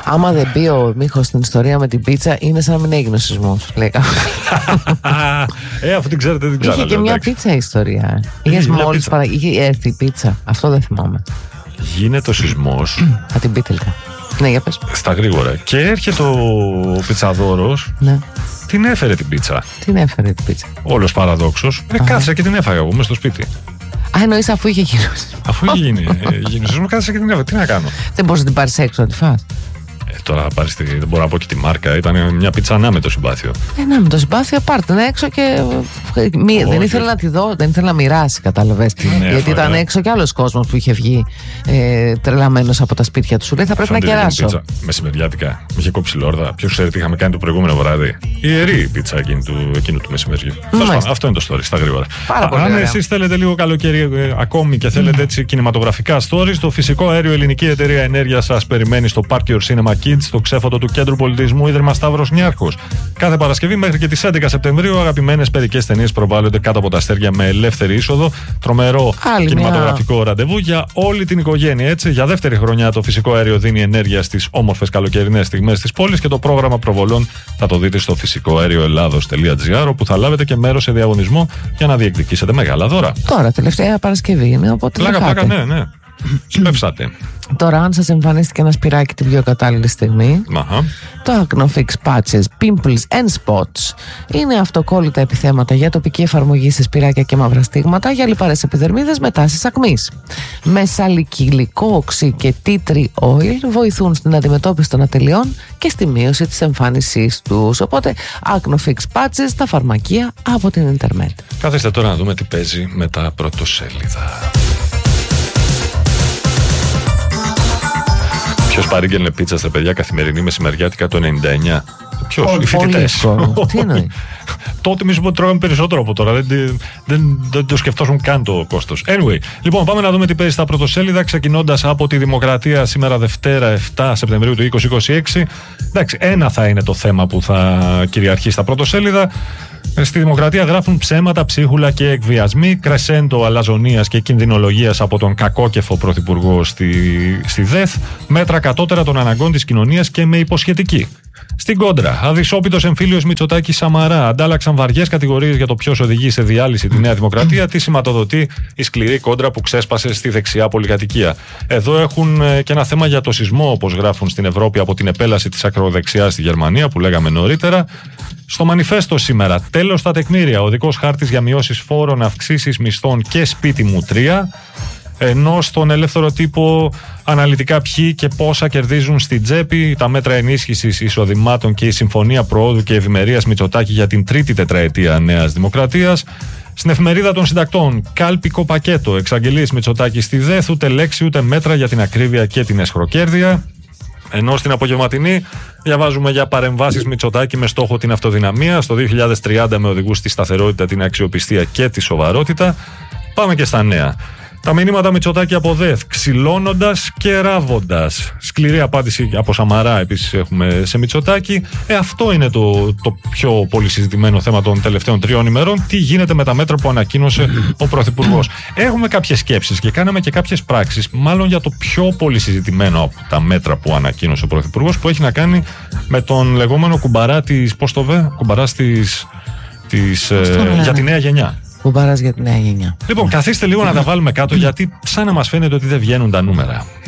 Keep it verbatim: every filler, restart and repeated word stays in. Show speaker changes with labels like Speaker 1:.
Speaker 1: Άμα δεν μπει ο Μίχος στην ιστορία με την πίτσα, είναι σαν να μην έγινε ο σεισμός. Λέει κάποιος.
Speaker 2: Ε, αφού την ξέρετε, δεν ξέρω.
Speaker 1: Είχε και μια πίτσα ιστορία. Είχε μόλις παρα... είχε έρθει η πίτσα. Αυτό δεν θυμάμαι.
Speaker 2: Γίνεται ο σεισμός.
Speaker 1: Θα την πείτε λίγο. Ναι, για πες.
Speaker 2: Στα γρήγορα. Και έρχεται ο πιτσαδόρος.
Speaker 1: Ναι.
Speaker 2: Την έφερε την πίτσα.
Speaker 1: Την έφερε την πίτσα.
Speaker 2: Όλος παραδόξος. Ε, κάθισα και την έφαγα εγώ μέσα στο σπίτι.
Speaker 1: Α, εννοείς αφού είχε γίνει.
Speaker 2: Αφού είχε γίνει. Μου κάθισα και την έφαγα. Τι να κάνω.
Speaker 1: Δεν μπορείς να την πάρεις έξω να τη φας.
Speaker 2: Ε, τώρα πάρεις τη, δεν μπορώ να πω και τη μάρκα. Ήταν μια πίτσα ανά με το συμπάθειο.
Speaker 1: Ε, να με το συμπάθειο, πάρτε την έξω και. Μη, δεν ήθελε να τη δω, δεν ήθελε να μοιράσει, κατάλαβες. Γιατί ήταν έξω κι άλλος κόσμος που είχε βγει ε, τρελαμένος από τα σπίτια του. Σου λέει θα πρέπει Φαντή, να κεράσω.
Speaker 2: Πίτσα μεσημεριάτικα. Μου είχε κόψει λόρδα. Ποιος ξέρει τι είχαμε κάνει το προηγούμενο βράδυ. Η ιερή πίτσα εκείνη του, εκείνου του μεσημεριού. Αυτό είναι το story στα γρήγορα. Αν εσείς θέλετε λίγο καλοκαίρι ε, ακόμη και θέλετε έτσι κινηματογραφικά stories, το φυσικό αέριο Ελληνική Εταιρεία Ενέργειας σας περιμένει στο Park Your Cinema Kids, στο ξέφωτο του Κέντρου Πολιτισμού Ίδρυμα Σταύρος Νιάρχος. Κάθε Παρασκευή μέχρι και τις έντεκα Σεπτεμβρίου, αγαπημένες παιδικές ταινίες προβάλλονται κάτω από τα αστέρια με ελεύθερη είσοδο. Τρομερό Άλλη κινηματογραφικό μια... ραντεβού για όλη την οικογένεια. Έτσι, για δεύτερη χρονιά το φυσικό αέριο δίνει ενέργεια στις όμορφες καλοκαιρινές στιγμές της πόλης και το πρόγραμμα προβολών θα το δείτε στο φυσικό αέριο ελλάδος τελεία τζι άρ, όπου θα λάβετε και μέρος σε διαγωνισμό για να διεκδικήσετε μεγάλα δώρα.
Speaker 1: Τώρα, τελευταία Παρασκευή είναι, οπότε.
Speaker 2: Πλάκα, πλάκα, ναι, ναι. Σπεύσατε.
Speaker 1: Τώρα, αν σας εμφανίστηκε ένα σπυράκι την πιο κατάλληλη στιγμή,
Speaker 2: Αχα.
Speaker 1: το Acnofix Patches, Pimples and Spots είναι αυτοκόλλητα επιθέματα για τοπική εφαρμογή σε σπυράκια και μαύρα στίγματα για λιπαρές επιδερμίδες με τάσεις ακμής. Με σαλικυλικό οξύ και tea tree oil βοηθούν στην αντιμετώπιση των ατελειών και στη μείωση της εμφάνισής τους. Οπότε, Acnofix Patches στα φαρμακεία από την ίντερνετ.
Speaker 2: Κάθεστε τώρα να δούμε τι παίζει με τα πρωτοσέλιδα. Ποιος παρήγγελνε πίτσα στα παιδιά καθημερινή μεσημεριάτικα το ενενήντα εννιά? Ποιος? Οι φοιτητές.
Speaker 1: Τι εννοεί?
Speaker 2: Τότε μη σου πω ότι τρώγαμε περισσότερο από τώρα. Δεν, δεν, δεν το σκεφτόσουν καν το κόστος. Anyway, λοιπόν, πάμε να δούμε τι παίζει στα πρωτοσέλιδα. Ξεκινώντας από τη Δημοκρατία σήμερα Δευτέρα επτά Σεπτεμβρίου του είκοσι είκοσι έξι. Εντάξει, ένα θα είναι το θέμα που θα κυριαρχεί στα πρωτοσέλιδα. Στη Δημοκρατία γράφουν ψέματα, ψίχουλα και εκβιασμοί, κρεσέντο αλαζονίας και κινδυνολογίας από τον κακόκεφο πρωθυπουργό στη, στη ΔΕΘ, μέτρα κατώτερα των αναγκών της κοινωνίας και με υποσχετική. Στην κόντρα, αδυσόπιτος εμφύλιος Μητσοτάκης Σαμαρά αντάλλαξαν βαριές κατηγορίες για το ποιος οδηγεί σε διάλυση τη Νέα Δημοκρατία, τι σηματοδοτεί η σκληρή κόντρα που ξέσπασε στη δεξιά πολυκατοικία. Εδώ έχουν και ένα θέμα για το σεισμό, όπως γράφουν στην Ευρώπη, από την επέλαση της ακροδεξιάς στη Γερμανία, που λέγαμε νωρίτερα. Στο μανιφέστο σήμερα, τέλος στα τεκμήρια, οδικός χάρτης για μειώσεις φόρων, αυξήσεις μισθών και σπίτι μου τρία. Ενώ στον ελεύθερο τύπο αναλυτικά ποιοι και πόσα κερδίζουν στην τσέπη, τα μέτρα ενίσχυσης εισοδημάτων και η συμφωνία προόδου και ευημερίας Μητσοτάκη για την τρίτη τετραετία Νέας Δημοκρατίας. Στην εφημερίδα των συντακτών, κάλπικο πακέτο, εξαγγελίες Μητσοτάκη στη ΔΕΘ, ούτε λέξη ούτε μέτρα για την ακρίβεια και την εσχροκέρδεια. Ενώ στην απογευματινή διαβάζουμε για παρεμβάσεις Μητσοτάκη με στόχο την αυτοδυναμία στο δύο χιλιάδες τριάντα με οδηγούς στη σταθερότητα, την αξιοπιστία και τη σοβαρότητα. Πάμε και στα νέα. Τα μηνύματα Μητσοτάκη από ΔΕΘ, ξυλώνοντας και ράβοντας. Σκληρή απάντηση από Σαμαρά επίσης έχουμε σε Μητσοτάκη. Ε, αυτό είναι το, το πιο πολύ συζητημένο θέμα των τελευταίων τριών ημερών. Τι γίνεται με τα μέτρα που ανακοίνωσε ο Πρωθυπουργός. Έχουμε κάποιες σκέψεις και κάναμε και κάποιες πράξεις, μάλλον για το πιο πολύ συζητημένο από τα μέτρα που ανακοίνωσε ο Πρωθυπουργός, που έχει να κάνει με τον λεγόμενο κουμπαρά της, πώς το βε, κουμπαράς της, της, ε, για τη νέα γενιά.
Speaker 1: Κουμπαράς για τη νέα γενιά.
Speaker 2: Λοιπόν, καθίστε λίγο να τα βάλουμε κάτω, γιατί σαν να μας φαίνεται ότι δεν βγαίνουν τα νούμερα.